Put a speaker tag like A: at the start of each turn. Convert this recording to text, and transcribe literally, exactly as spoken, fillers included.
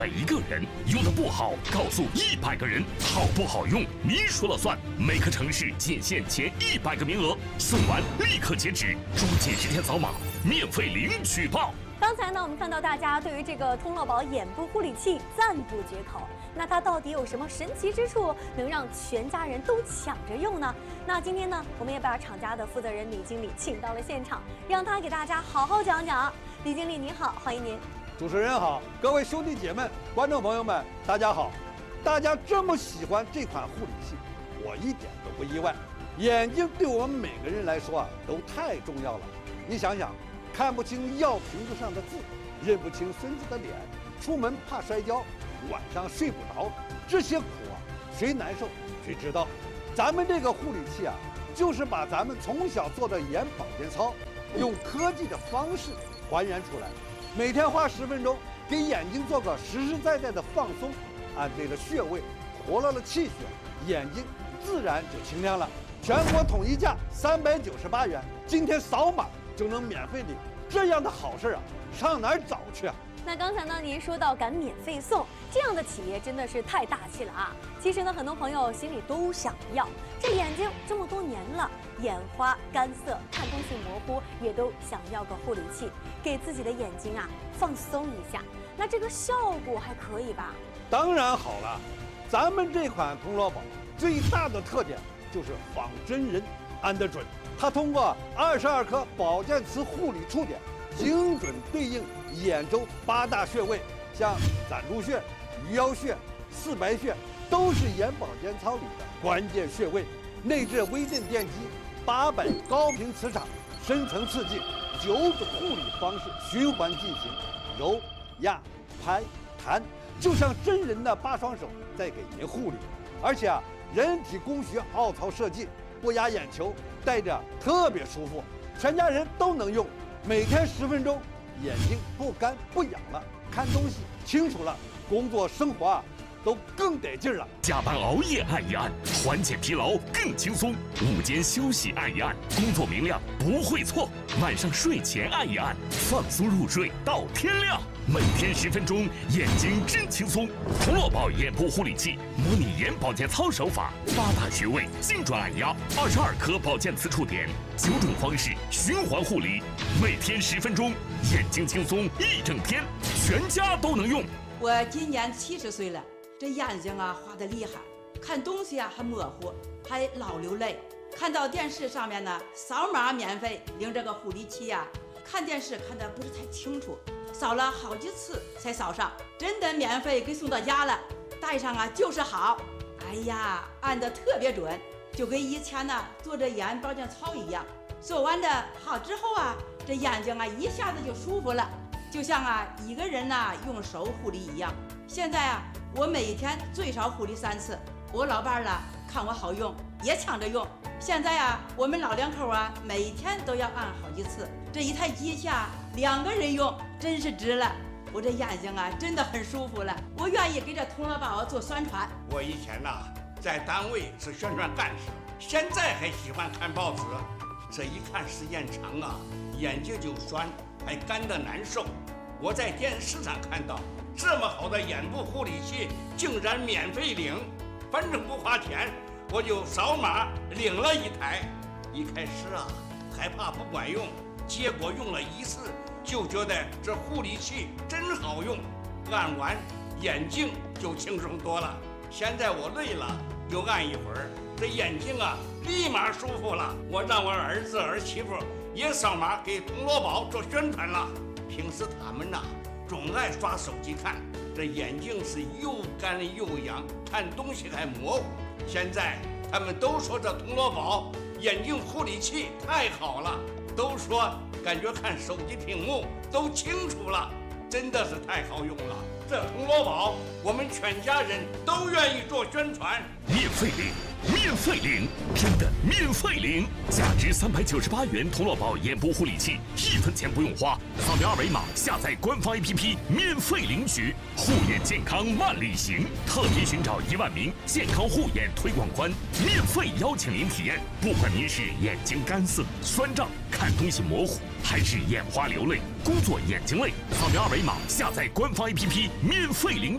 A: 每一个人用的不好，告诉一百个人好不好用，你说了算。每个城市仅限前一百个名额，送完立刻截止，注近十天扫码，免费领取报。
B: 刚才呢，我们看到大家对于这个通乐宝眼部护理器赞不绝口。那它到底有什么神奇之处，能让全家人都抢着用呢？那今天呢，我们也把厂家的负责人李经理请到了现场，让他给大家好好讲讲。李经理您好，欢迎您。
C: 主持人好，各位兄弟姐妹、观众朋友们，大家好！大家这么喜欢这款护理器，我一点都不意外。眼睛对我们每个人来说啊，都太重要了。你想想，看不清药瓶子上的字，认不清孙子的脸，出门怕摔跤，晚上睡不着，这些苦啊，谁难受谁知道。咱们这个护理器啊，就是把咱们从小做的眼保健操，用科技的方式还原出来。每天花十分钟，给眼睛做个实实在在的放松，按对了穴位，活络了气血，眼睛自然就清亮了。全国统一价三百九十八元，今天扫码就能免费领，这样的好事啊，上哪儿找去啊？
B: 那刚才呢，您说到敢免费送，这样的企业真的是太大气了啊！其实呢，很多朋友心里都想要，这眼睛这么多年了，眼花、干涩、看东西模糊，也都想要个护理器，给自己的眼睛啊放松一下。那这个效果还可以吧？
C: 当然好了，咱们这款通络宝最大的特点就是仿真人，安得准。它通过二十二颗保健磁护理触点，精准对应眼周八大穴位，像攒珠穴、鱼腰穴、四白穴，都是眼保健操里的关键穴位。内置微震电机，八百高频磁场，深层刺激，九种护理方式循环进行，揉、压、拍、弹，就像真人的八双手在给您护理。而且啊，人体工学凹槽设计，不压眼球，戴着特别舒服，全家人都能用。每天十分钟，眼睛不干不痒了，看东西清楚了，工作生活啊都更得劲了。
A: 加班熬夜按一按，缓解疲劳更轻松；午间休息按一按，工作明亮不会错；晚上睡前按一按，放松入睡到天亮。每天十分钟，眼睛真轻松。通络宝眼部护理器，模拟眼保健操手法，八大穴位精准按压，二十二颗保健磁触点，九种方式循环护理，每天十分钟，眼睛轻松一整天，全家都能用。
D: 我今年七十岁了，这眼睛啊花得厉害，看东西啊还模糊，还老流泪。看到电视上面呢，扫码免费领这个护理器呀、啊，看电视看得不是太清楚，扫了好几次才扫上，真的免费给送到家了，戴上啊就是好。哎呀，按得特别准，就跟以前呢做这眼保健操一样。做完的好之后啊，这眼睛啊一下子就舒服了，就像啊一个人呐用手护理一样。现在啊，我每天最少护理三次，我老伴儿了看我好用，也抢着用。现在啊，我们老两口啊，每天都要按好几次。这一台机器啊，两个人用真是值了。我这眼睛啊，真的很舒服了。我愿意给这通络宝做宣传。
E: 我以前呐、啊，在单位是宣传干事，现在还喜欢看报纸。这一看时间长啊，眼睛就酸，还干得难受。我在电视上看到这么好的眼部护理器，竟然免费领，反正不花钱。我就扫码领了一台，一开始啊害怕不管用，结果用了一次就觉得这护理器真好用，按完眼睛就轻松多了。现在我累了又按一会儿，这眼睛啊立马舒服了。我让我儿子儿媳妇也扫码给通络宝做宣传了。平时他们呐、啊、总爱刷手机看，这眼睛是又干又痒，看东西还模糊。现在他们都说这通络宝眼睛护理器太好了，都说感觉看手机屏幕都清楚了，真的是太好用了。这通络宝我们全家人都愿意做宣传。
A: 免费领，免费领，真的免费领！价值三百九十八元通络宝眼部护理器，一分钱不用花，扫描二维码下载官方 A P P 免费领取。护眼健康万里行，特别寻找一万名健康护眼推广官，免费邀请您体验。不管您是眼睛干涩、酸胀、看东西模糊，还是眼花流泪、工作眼睛累，扫描二维码下载官方 A P P 免费领取。